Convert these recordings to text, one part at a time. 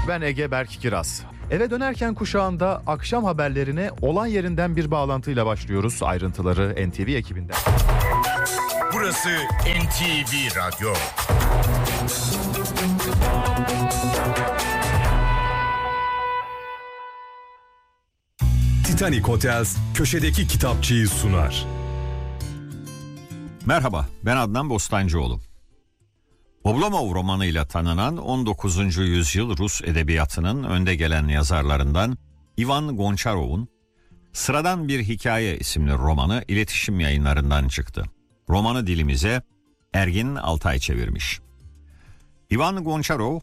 Ben Ege Berk Kiraz. Eve dönerken kuşağında akşam haberlerine olay yerinden bir bağlantıyla başlıyoruz. Ayrıntıları NTV ekibinden. Burası NTV Radyo. Titanic Hotels köşedeki kitapçıyı sunar. Merhaba, ben Adnan Bostancıoğlu. Oblomov romanıyla tanınan 19. yüzyıl Rus edebiyatının önde gelen yazarlarından Ivan Gonçarov'un Sıradan Bir Hikaye isimli romanı iletişim yayınlarından çıktı. Romanı dilimize Ergin Altay çevirmiş. Ivan Gonçarov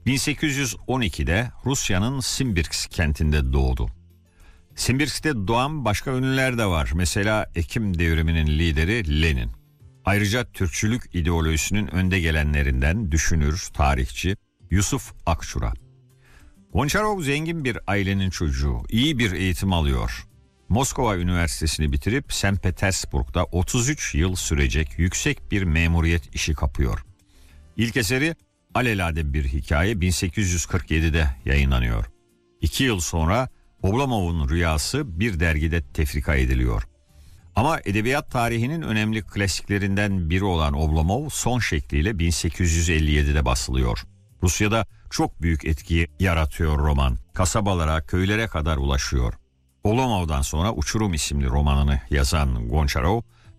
1812'de Rusya'nın Simbirsk kentinde doğdu. Simbirsk'te doğan başka ünlüler de var. Mesela Ekim devriminin lideri Lenin. Ayrıca Türkçülük ideolojisinin önde gelenlerinden düşünür, tarihçi Yusuf Akçura. Gonçarov zengin bir ailenin çocuğu, iyi bir eğitim alıyor. Moskova Üniversitesi'ni bitirip St. Petersburg'da 33 yıl sürecek yüksek bir memuriyet işi kapıyor. İlk eseri Alelade Bir Hikaye 1847'de yayınlanıyor. 2 yıl sonra Oblomov'un Rüyası bir dergide tefrika ediliyor. Ama edebiyat tarihinin önemli klasiklerinden biri olan Oblomov son şekliyle 1857'de basılıyor. Rusya'da çok büyük etki yaratıyor roman. Kasabalara, köylere kadar ulaşıyor. Oblomov'dan sonra Uçurum isimli romanını yazan Gonçarov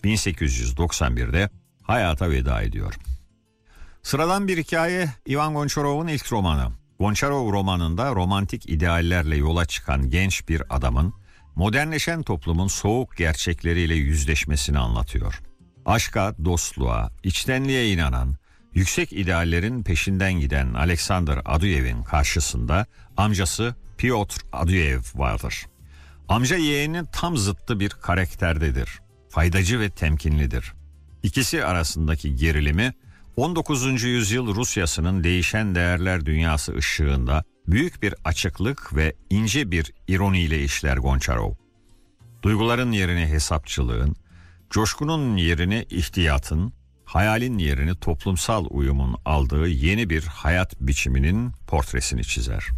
1891'de hayata veda ediyor. Sıradan Bir Hikaye Ivan Gonçarov'un ilk romanı. Gonçarov romanında romantik ideallerle yola çıkan genç bir adamın modernleşen toplumun soğuk gerçekleriyle yüzleşmesini anlatıyor. Aşka, dostluğa, içtenliğe inanan, yüksek ideallerin peşinden giden Alexander Aduyev'in karşısında amcası Piotr Aduyev vardır. Amca yeğenin tam zıttı bir karakterdedir. Faydacı ve temkinlidir. İkisi arasındaki gerilimi 19. yüzyıl Rusyasının değişen değerler dünyası ışığında büyük bir açıklık ve ince bir ironiyle işler Gonçarov. Duyguların yerini hesapçılığın, coşkunun yerini ihtiyatın, hayalin yerini toplumsal uyumun aldığı yeni bir hayat biçiminin portresini çizer.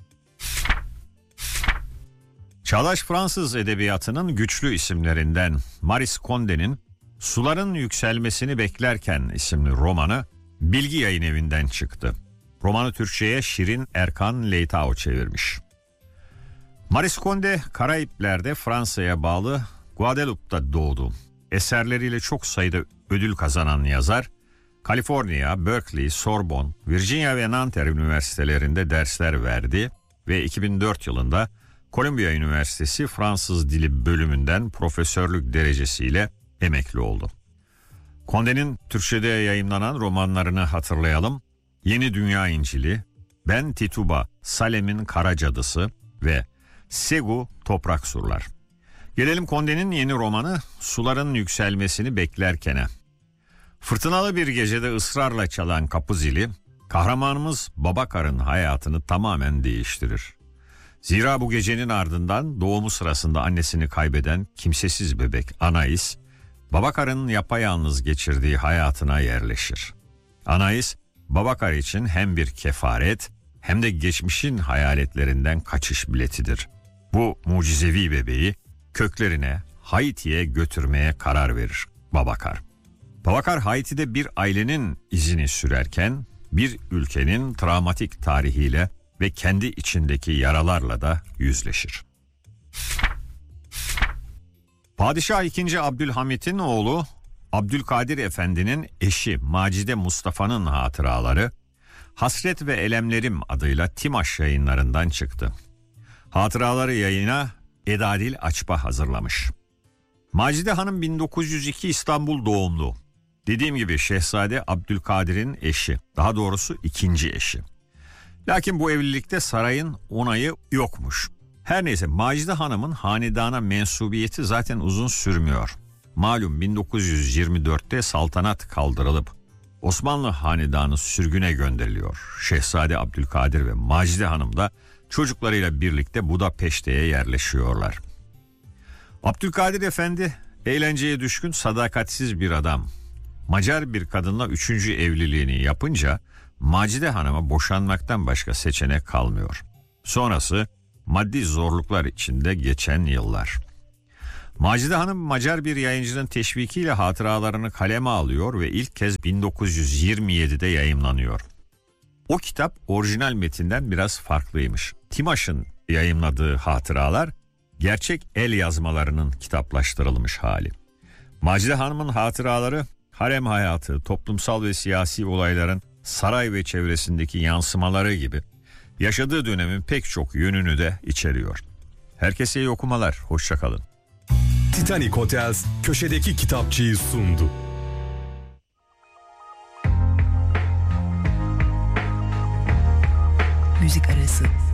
Çağdaş Fransız edebiyatının güçlü isimlerinden Maryse Condé'nin Suların Yükselmesini Beklerken isimli romanı Bilgi Yayınevi'nden çıktı. Romanı Türkçe'ye Şirin Erkan Leytao çevirmiş. Maryse Condé, Karayipler'de Fransa'ya bağlı Guadeloupe'da doğdu. Eserleriyle çok sayıda ödül kazanan yazar, Kaliforniya, Berkeley, Sorbonne, Virginia ve Nanterre üniversitelerinde dersler verdi ve 2004 yılında Columbia Üniversitesi Fransız Dili bölümünden profesörlük derecesiyle emekli oldu. Condé'nin Türkçe'de yayımlanan romanlarını hatırlayalım. Yeni Dünya İncili, Ben Tituba, Salem'in Kara Cadısı ve Segu Toprak Surlar. Gelelim Condé'nin yeni romanı Suların Yükselmesini Beklerken'e. Fırtınalı bir gecede ısrarla çalan kapı zili, kahramanımız Babakar'ın hayatını tamamen değiştirir. Zira bu gecenin ardından doğumu sırasında annesini kaybeden kimsesiz bebek Anais, Babakar'ın yapayalnız geçirdiği hayatına yerleşir. Anais, Babakar için hem bir kefaret hem de geçmişin hayaletlerinden kaçış biletidir. Bu mucizevi bebeği köklerine Haiti'ye götürmeye karar verir Babakar. Babakar Haiti'de bir ailenin izini sürerken bir ülkenin travmatik tarihiyle ve kendi içindeki yaralarla da yüzleşir. Padişah II. Abdülhamit'in oğlu Abdülkadir Efendi'nin eşi Macide Mustafa'nın hatıraları Hasret ve Elemlerim adıyla Timaş yayınlarından çıktı. Hatıraları yayına Edadil Açba hazırlamış. Macide Hanım 1902 İstanbul doğumlu. Dediğim gibi Şehzade Abdülkadir'in eşi, daha doğrusu ikinci eşi. Lakin bu evlilikte sarayın onayı yokmuş. Her neyse Macide Hanım'ın hanedana mensubiyeti zaten uzun sürmüyor. Malum 1924'te saltanat kaldırılıp Osmanlı hanedanı sürgüne gönderiliyor. Şehzade Abdülkadir ve Macide Hanım da çocuklarıyla birlikte Budapeşte'ye yerleşiyorlar. Abdülkadir Efendi eğlenceye düşkün, sadakatsiz bir adam. Macar bir kadınla 3. evliliğini yapınca Macide Hanım'a boşanmaktan başka seçenek kalmıyor. Sonrası maddi zorluklar içinde geçen yıllar. Macide Hanım Macar bir yayıncının teşvikiyle hatıralarını kaleme alıyor ve ilk kez 1927'de yayımlanıyor. O kitap orijinal metinden biraz farklıymış. Timaş'ın yayımladığı hatıralar gerçek el yazmalarının kitaplaştırılmış hali. Macide Hanım'ın hatıraları harem hayatı, toplumsal ve siyasi olayların saray ve çevresindeki yansımaları gibi yaşadığı dönemin pek çok yönünü de içeriyor. Herkese iyi okumalar, hoşça kalın. Titanic Hotels köşedeki kitapçıyı sundu. Müzik arası.